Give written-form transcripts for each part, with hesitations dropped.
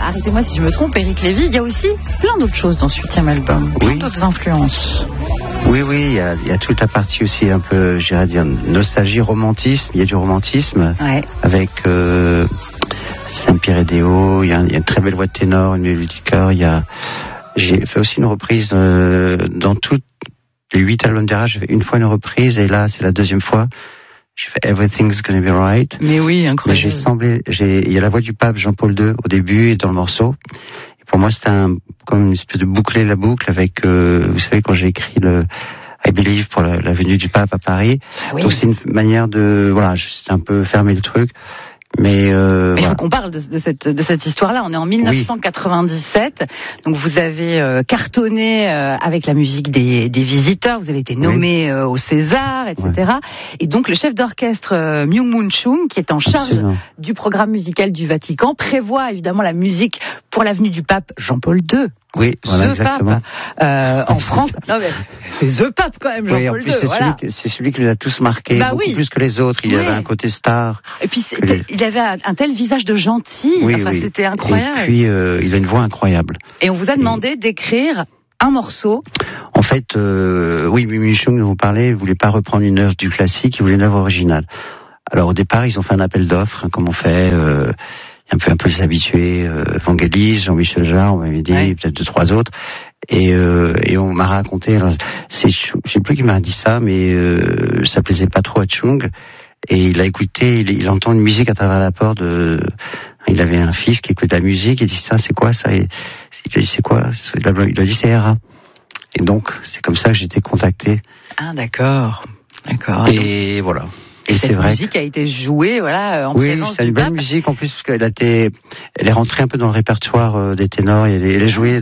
arrêtez-moi si je me trompe, Éric Lévy, il y a aussi plein d'autres choses dans ce 8e album, plein d'autres influences. Oui, il y a toute la partie aussi un peu, j'irais dire, nostalgie, romantisme. Il y a du romantisme avec Saint-Pierre et Déo. Il y a une très belle voix de ténor, une mélodie de chœur. J'ai fait aussi une reprise dans tous les 8 albums derrière. J'ai fait une fois une reprise et là, c'est la deuxième fois. J'ai fait Everything's Gonna Be Right. Mais oui, incroyable. Mais il y a la voix du pape Jean-Paul II au début et dans le morceau. Et pour moi, c'était comme une espèce de boucler la boucle avec, vous savez, quand j'ai écrit le I Believe pour la venue du pape à Paris. Oui. Donc c'est une manière de, c'est un peu fermer le truc. Mais il faut qu'on parle de cette histoire-là. On est en 1997, donc vous avez cartonné avec la musique des Visiteurs. Vous avez été nommé au César, etc. Et donc le chef d'orchestre Myung-Moon Chung, qui est en charge du programme musical du Vatican, prévoit évidemment la musique pour l'avenue du pape Jean-Paul II. Oui, voilà, exactement. Pape, en France, non mais c'est The Pape quand même, Jean-Paul II. C'est celui qui nous a tous marqués, beaucoup plus que les autres. Il avait un côté star. Et puis il avait un tel visage de gentil. C'était incroyable. Et puis il a une voix incroyable. Et on vous a demandé d'écrire un morceau. En fait, Myung-Moon Chung, dont vous parlez, voulait pas reprendre une œuvre du classique, il voulait une œuvre originale. Alors au départ, ils ont fait un appel d'offres, comme on fait. Un peu les habitués, Vangelis, Jean-Michel Jarre, on m'avait dit, peut-être 2-3 autres, et on m'a raconté, alors, je sais plus qui m'a dit ça, mais ça plaisait pas trop à Chung, et il a écouté, il entend une musique à travers la porte il avait un fils qui écoute la musique, il dit ça, c'est quoi ça? Et il a dit c'est quoi? Il a dit c'est Hera. Et donc, c'est comme ça que j'ai été contacté. Ah, d'accord. Et voilà. Et c'est vrai. Cette musique a été jouée, en présence du pape. Oui, c'est une belle musique en plus parce qu'elle elle est rentrée un peu dans le répertoire des ténors. Elle est jouée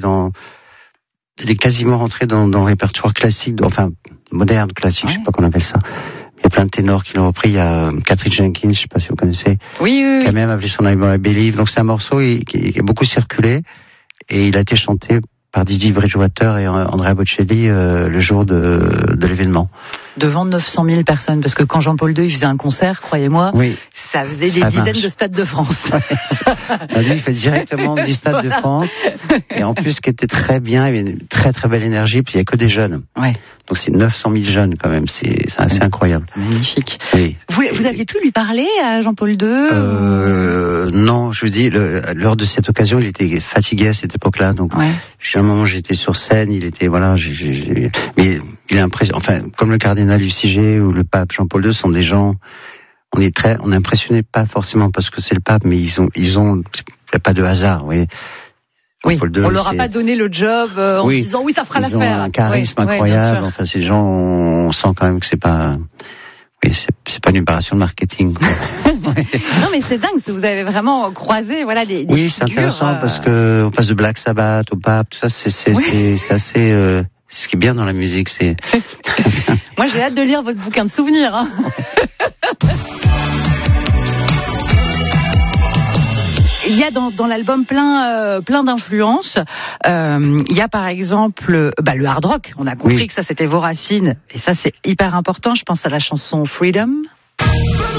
elle est quasiment rentrée dans le répertoire classique, moderne classique, je sais pas qu'on appelle ça. Il y a plein de ténors qui l'ont repris. Il y a Catherine Jenkins, je sais pas si vous connaissez. Oui. Qui a même appelé son album I Believe. Donc c'est un morceau qui a beaucoup circulé et il a été chanté par Didi Bridgewater et Andrea Bocelli le jour de l'événement. Devant 900 000 personnes, parce que quand Jean-Paul II il faisait un concert, croyez-moi, ça faisait des dizaines de stades de France. Lui, il fait directement 10 stades de France. Et en plus, ce qui était très bien, il y avait une très très belle énergie, puis il n'y a que des jeunes. Donc c'est 900 000 jeunes quand même, c'est assez incroyable. C'est magnifique. Oui. Vous aviez pu lui parler à Jean-Paul II Non, je vous dis, lors de cette occasion, il était fatigué à cette époque-là. Donc, à un moment, j'étais sur scène, il était, mais il est impressionnant. Enfin, comme le cardinal UCG ou le pape Jean-Paul II sont des gens, on est impressionné pas forcément parce que c'est le pape, mais il y a pas de hasard, vous voyez. Oui, on leur a pas donné le job en se disant ça fera l'affaire. Ils ont un charisme incroyable. Ces gens, on sent quand même que c'est pas une opération de marketing. Non, mais c'est dingue, vous avez vraiment croisé, des oui, figures, c'est intéressant parce que on passe de Black Sabbath au pape, tout ça, c'est assez. Ce qui est bien dans la musique, c'est. Moi, j'ai hâte de lire votre bouquin de souvenirs. Il y a dans l'album plein d'influences. Il y a par exemple le hard rock. On a compris que ça c'était vos racines et ça c'est hyper important. Je pense à la chanson Freedom.